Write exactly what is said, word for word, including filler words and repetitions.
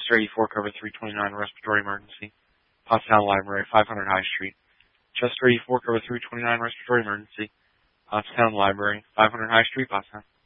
Chester eighty-four, cover three twenty-nine, respiratory emergency. Pottstown Library, five hundred High Street. Chester eighty-four, cover three twenty-nine, respiratory emergency. Pottstown Library, five hundred High Street, Pottstown.